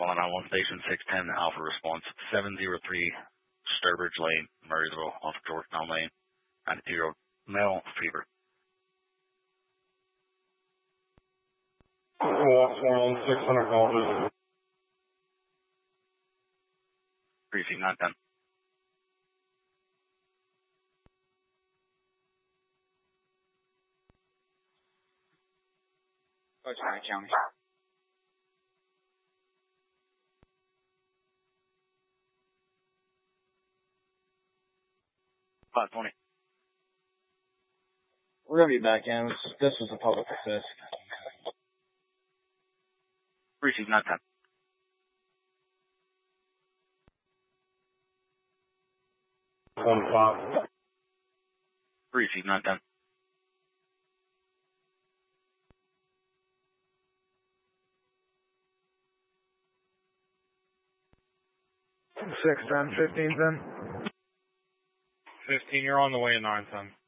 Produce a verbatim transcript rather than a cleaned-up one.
one on one station six ten Alpha response seven zero three Sturbridge Lane, Murraysville, off Georgetown Lane, and zero male fever. one six hundred dollars. Briefing nine ten. Ochai County. five twenty. We're going to be back in. This is a public assist. Briefing nine ten. one five. Briefing nine ten. six ten, fifteen ten. fifteen, you're on the way to nine ten.